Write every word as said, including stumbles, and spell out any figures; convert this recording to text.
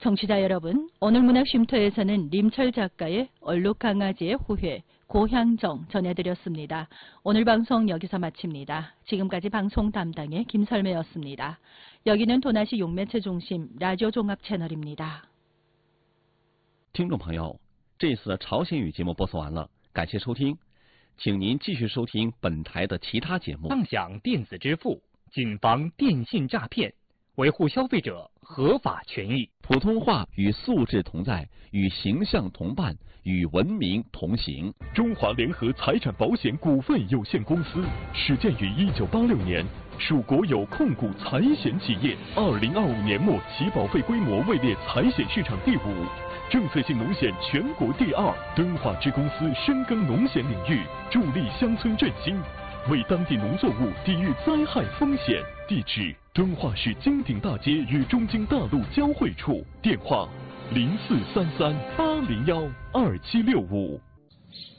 청취자 여러분, 오늘 문학 쉼터에서는 림철 작가의 얼룩강아지의 후회, 고향정 전해드렸습니다. 오늘 방송 여기서 마칩니다. 지금까지 방송 담당의 김설매였습니다. 여기는 도나시 용매체 중심 라디오 종합 채널입니다. 听众朋友，这次朝鲜语节目播送完了，感谢收听，请您继续收听本台的其他节目。 畅享电子支付，谨防电信诈骗，维护消费者合法权益。 普通话与素质同在，与形象同伴，与文明同行。 中华联合财产保险股份有限公司始建于一九八六年，属国有控股财险企业。二零二五年末起保费规模位列财险市场第五。政策性农险全国第二，敦化支公司深耕农险领域，助力乡村振兴，为当地农作物抵御灾害风险。地址：敦化市金鼎大街与中京大路交汇处，电话：零四三三八零幺二七六五。